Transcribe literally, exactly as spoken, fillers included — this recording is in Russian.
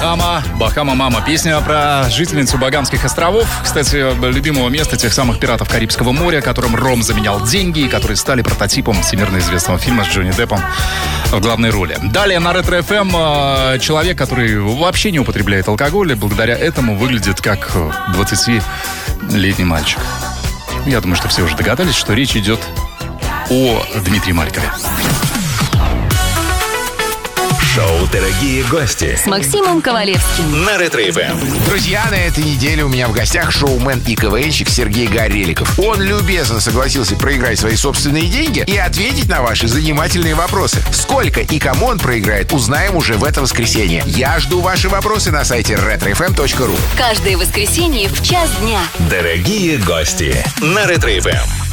Бахама. Бахама мама. Песня про жительницу Багамских островов. Кстати, любимого места тех самых пиратов Карибского моря, которым ром заменял деньги, и которые стали прототипом всемирно известного фильма с Джонни Деппом в главной роли. Далее на Ретро эф эм человек, который вообще не употребляет алкоголь, и благодаря этому выглядит как двадцатилетний мальчик. Я думаю, что все уже догадались, что речь идет о Дмитрии Малькове. Шоу «Дорогие гости» с Максимом Ковалевским на Ретро эф эм. Друзья, на этой неделе у меня в гостях шоумен и КВНщик Сергей Гореликов. Он любезно согласился проиграть свои собственные деньги и ответить на ваши занимательные вопросы. Сколько и кому он проиграет, узнаем уже в это воскресенье. Я жду ваши вопросы на сайте ретро эф эм точка ру. каждое воскресенье в час дня. Дорогие гости на Ретро эф эм.